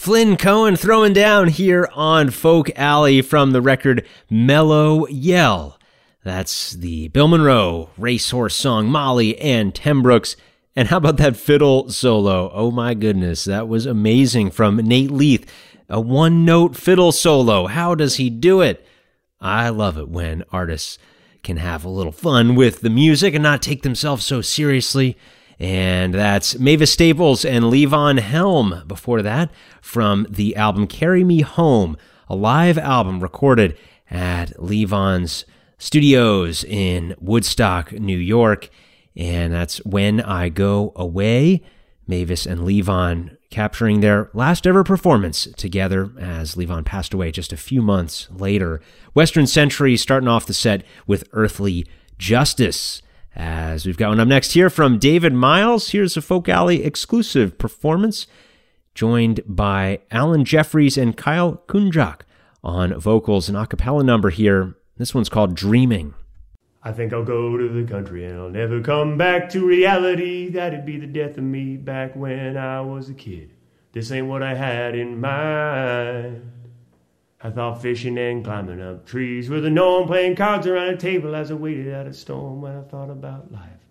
Flynn Cohen throwing down here on Folk Alley from the record Mellow Yell. That's the Bill Monroe racehorse song Molly and Tim Brooks. And how about that fiddle solo? Oh my goodness, that was amazing from Nate Leith. A one-note fiddle solo. How does he do it? I love it when artists can have a little fun with the music and not take themselves so seriously. And that's Mavis Staples and Levon Helm before that from the album Carry Me Home, a live album recorded at Levon's studios in Woodstock, New York. And that's When I Go Away. Mavis and Levon capturing their last ever performance together as Levon passed away just a few months later. Western Century starting off the set with Earthly Justice. As we've got one up next here from David Miles. Here's a Folk Alley exclusive performance, joined by Alan Jeffries and Kyle Kunjak on vocals, an a cappella number here. This one's called Dreaming. I think I'll go to the country and I'll never come back to reality. That'd be the death of me back when I was a kid. This ain't what I had in mind. I thought fishing and climbing up trees with a gnome, playing cards around a table as I waited out a storm. When I thought about life,